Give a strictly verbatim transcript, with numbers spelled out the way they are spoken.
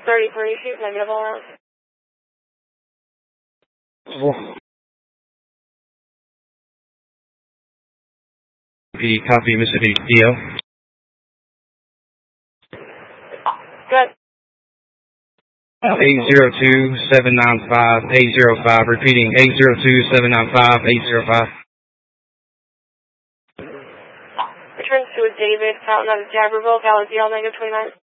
thirty-three, she's negative all around. P, copy, Mississippi, D O. Good. eight zero two, seven nine five, eight zero five, repeating, eight zero two, seven nine five, eight zero five. Return to David Fountain out of Jabberville, Valley, negative twenty-nine.